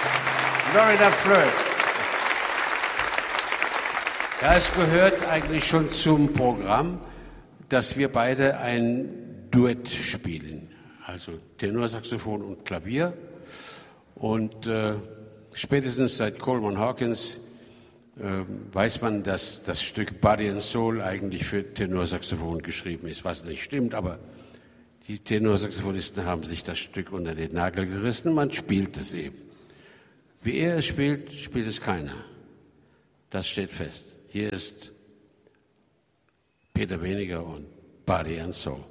Florida Flirt. Ja, es gehört eigentlich schon zum Programm, dass wir beide ein Duett spielen. Also Tenorsaxophon und Klavier. Und spätestens seit Coleman Hawkins weiß man, dass das Stück Body and Soul eigentlich für Tenorsaxophon geschrieben ist, was nicht stimmt, aber die Tenorsaxophonisten haben sich das Stück unter den Nagel gerissen, man spielt es eben. Wie er es spielt, spielt es keiner. Das steht fest. Hier ist Peter Weniger und Body and Soul.